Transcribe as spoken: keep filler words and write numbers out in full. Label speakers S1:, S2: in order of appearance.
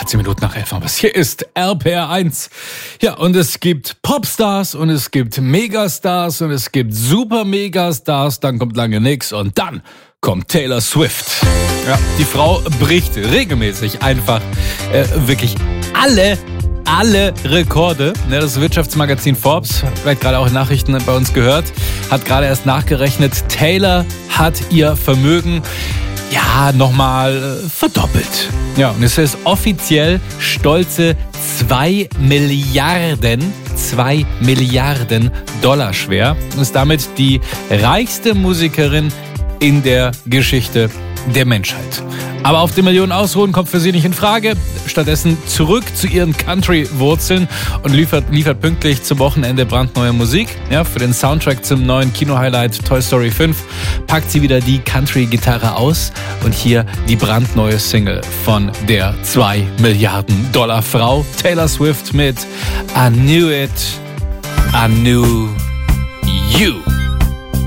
S1: achtzehn Minuten nach elf. Was hier ist R P R eins. Ja, und es gibt Popstars und es gibt Megastars und es gibt Super-Megastars. Dann kommt lange nix und dann kommt Taylor Swift. Ja, die Frau bricht regelmäßig einfach äh, wirklich alle alle Rekorde. Das Wirtschaftsmagazin Forbes, vielleicht gerade auch in Nachrichten bei uns gehört, hat gerade erst nachgerechnet, Taylor hat ihr Vermögen ja nochmal verdoppelt. Ja, und es ist offiziell stolze zwei Milliarden, zwei Milliarden Dollar schwer und ist damit die reichste Musikerin in der Geschichte der Menschheit. Aber auf den Millionen ausruhen kommt für sie nicht in Frage. Stattdessen zurück zu ihren Country-Wurzeln und liefert, liefert pünktlich zum Wochenende brandneue Musik. Ja, für den Soundtrack zum neuen Kino-Highlight Toy Story fünf packt sie wieder die Country-Gitarre aus. Und hier die brandneue Single von der zwei Milliarden Dollar Frau Taylor Swift mit I Knew It, I Knew You.